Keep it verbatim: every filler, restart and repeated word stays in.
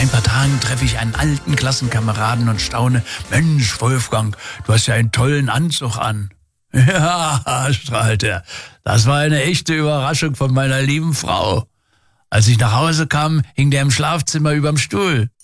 ein paar Tagen treffe ich einen alten Klassenkameraden und staune, Mensch, Wolfgang, du hast ja einen tollen Anzug an. Ja, strahlt er, das war eine echte Überraschung von meiner lieben Frau. Als ich nach Hause kam, hing der im Schlafzimmer überm Stuhl.